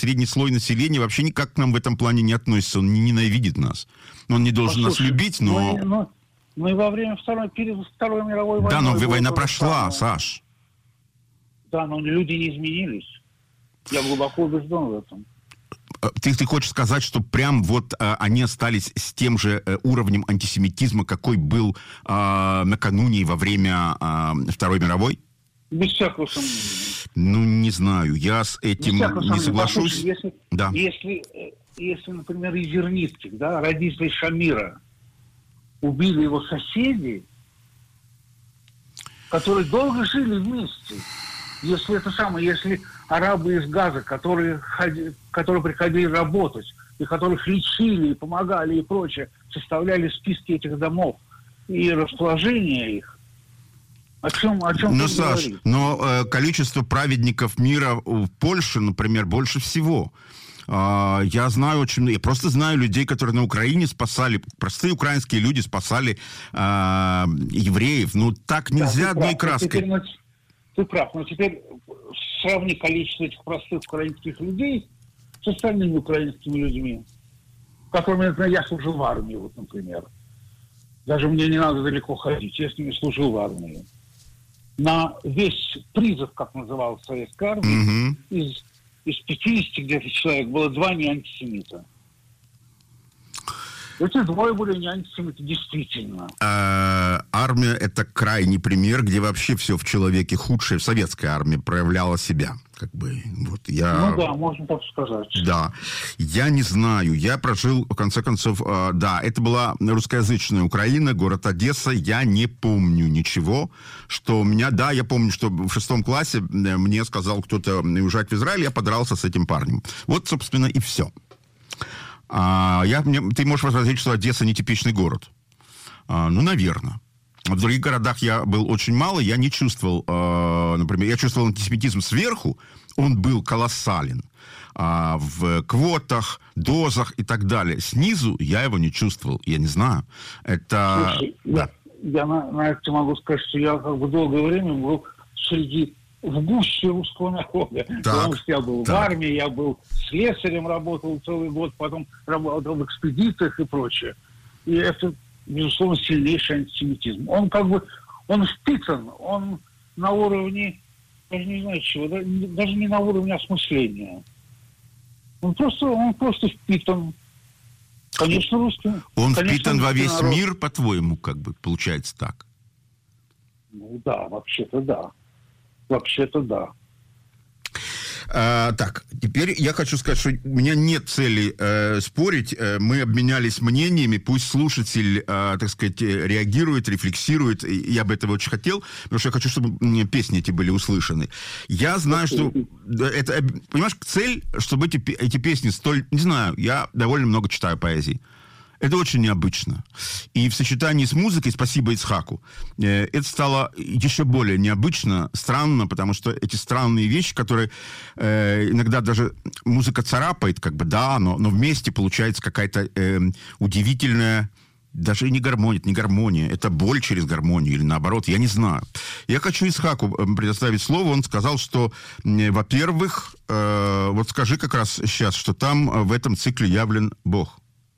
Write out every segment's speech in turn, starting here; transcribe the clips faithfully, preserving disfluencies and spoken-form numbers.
средний слой населения вообще никак к нам в этом плане не относится. Он не ненавидит нас. Он не должен Послушай, нас любить, но... Ну, но, но и во время Второй, период Второй мировой войны... Да, но война прошла, самое. Саш. Да, но люди не изменились. Я глубоко убежден в этом. Ты, ты хочешь сказать, что прям вот а, они остались с тем же а, уровнем антисемитизма, какой был а, накануне и во время а, Второй мировой? Без всякого сомнения. Ну, не знаю, я с этим не соглашусь. Послушай, если, да. если, если, например, из Зерницких, да, родителей Шамира, убили его соседи, которые долго жили вместе. Если это самое, если арабы из Газа, которые, ходи, которые приходили работать, и которых лечили, и помогали, и прочее, составляли списки этих домов и расположение их, о чем, о чем но, Саш, говорит? Но э, количество праведников мира в Польше, например, больше всего. Э, я знаю очень... Я просто знаю людей, которые на Украине спасали... Простые украинские люди спасали э, евреев. Ну, так нельзя да, одной прав, краской. Теперь, ну, ты прав. Но теперь сравни количество этих простых украинских людей с остальными украинскими людьми, которыми, например, я служил в армии, вот, например. Даже мне не надо далеко ходить. Я с ними служил в армии. На весь призыв, как называлась советская армия, угу. из, из пятидесяти где-то человек было два не антисемита. Эти двое были не антисемиты, действительно. А, армия — это крайний пример, где вообще все в человеке худшее в советской армии проявляло себя. Как бы, вот я... Ну да, можно так сказать. Да. Я не знаю. Я прожил, в конце концов, э, да, это была русскоязычная Украина, город Одесса. Я не помню ничего, что у меня... Да, я помню, что в шестом классе мне сказал кто-то уезжать в Израиль, я подрался с этим парнем. Вот, собственно, и все. А, я, мне, ты можешь возразить, что Одесса нетипичный город. А, ну, наверное. В других городах я был очень мало, я не чувствовал, э, например, я чувствовал антисемитизм сверху, он был колоссален. А в квотах, дозах и так далее. Снизу я его не чувствовал, я не знаю. Это... Слушай, да. я, я на, на это могу сказать, что я как бы долгое время был среди, в гуще русского народа. Так, потому что я был так. в армии, я был слесарем, работал целый год, потом работал в экспедициях и прочее. И это... безусловно, сильнейший антисемитизм. Он как бы, он вписан, он на уровне, даже не знаю чего, даже не на уровне осмысления. Он просто, он просто впитан. Конечно, русский. Он конечно, впитан во весь народ. Мир, по-твоему, как бы, получается так? Ну да, вообще-то да. Вообще-то да. А, так, теперь я хочу сказать, что у меня нет цели э, спорить. Э, мы обменялись мнениями. Пусть слушатель, э, так сказать, реагирует, рефлексирует. И я бы этого очень хотел, потому что я хочу, чтобы песни эти были услышаны. Я знаю, что... это, понимаешь, цель, чтобы эти, эти песни столь... Не знаю, я довольно много читаю поэзии. Это очень необычно. И в сочетании с музыкой, спасибо Ицхаку, э, это стало еще более необычно, странно, потому что эти странные вещи, которые э, иногда даже музыка царапает, как бы, да, но, но вместе получается какая-то э, удивительная, даже и не гармония, это не гармония, это боль через гармонию, или наоборот, я не знаю. Я хочу Ицхаку предоставить слово. Он сказал, что, э, во-первых, э, вот скажи как раз сейчас, что там э, в этом цикле явлен Бог.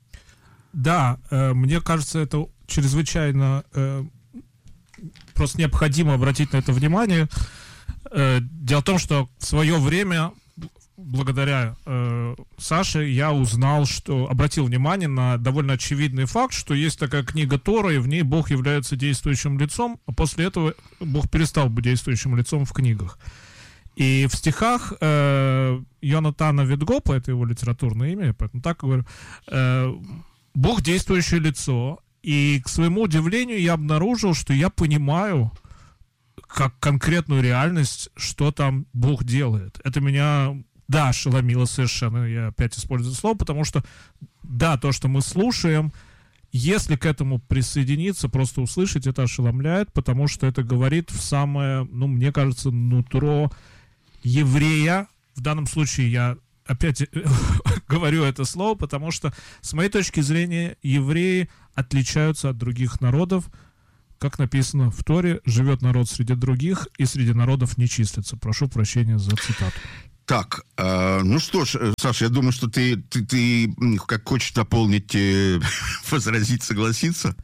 Да, э, мне кажется, это чрезвычайно э, просто необходимо обратить на это внимание. Э, дело в том, что в свое время, благодаря э, Саше, я узнал, что обратил внимание на довольно очевидный факт, что есть такая книга Тора, и в ней Бог является действующим лицом, а после этого Бог перестал быть действующим лицом в книгах. И в стихах э, Йонатана Видгопа, это его литературное имя, я поэтому так говорю, э, Бог действующее лицо, и к своему удивлению я обнаружил, что я понимаю как конкретную реальность, что там Бог делает. Это меня, да, ошеломило совершенно, я опять использую это слово, потому что, да, то, что мы слушаем, если к этому присоединиться, просто услышать, это ошеломляет, потому что это говорит в самое, ну, мне кажется, нутро еврея. В данном случае я опять говорю это слово, потому что, с моей точки зрения, евреи отличаются от других народов. Как написано в Торе, живет народ среди других, и среди народов не числится. Прошу прощения за цитату. Так, э, ну что ж, Саша, я думаю, что ты, ты, ты как хочешь дополнить, э, возразить, согласиться?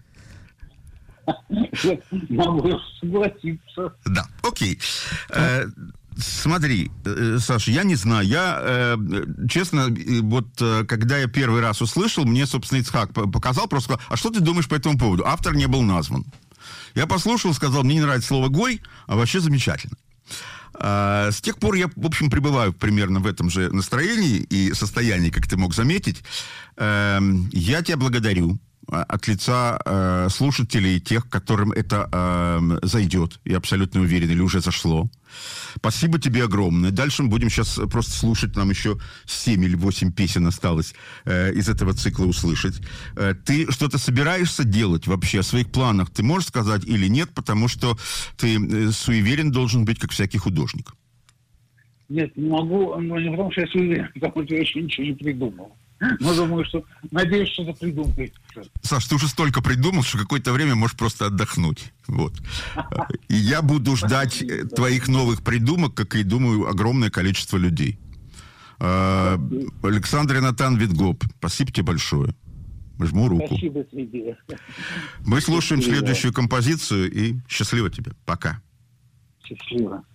Могу согласиться. Да, окей. Э, смотри, э, Саша, я не знаю, я, э, честно, вот э, когда я первый раз услышал, мне, собственно, Ицхак показал, просто сказал, а что ты думаешь по этому поводу? Автор не был назван. Я послушал, сказал, мне не нравится слово «гой», а вообще замечательно. С тех пор я, в общем, пребываю примерно в этом же настроении и состоянии, как ты мог заметить. Я тебя благодарю от лица слушателей, тех, которым это зайдет, я абсолютно уверен, или уже зашло. Спасибо тебе огромное. Дальше мы будем сейчас просто слушать, нам еще семь или восемь песен осталось э, из этого цикла услышать. Э, ты что-то собираешься делать вообще о своих планах? Ты можешь сказать или нет, потому что ты э, суеверен должен быть, как всякий художник. Нет, не могу, но не потому что я суеверен, потому что я еще ничего не придумал. Но думаю, что, надеюсь, что-то придумает. Саш, ты уже столько придумал, что какое-то время можешь просто отдохнуть. Вот. И я буду ждать твоих новых придумок, как и, думаю, огромное количество людей. Александр и Натан Витгоп, спасибо тебе большое. Жму руку. Спасибо тебе. Мы слушаем следующую композицию, и счастливо тебе. Пока. Счастливо.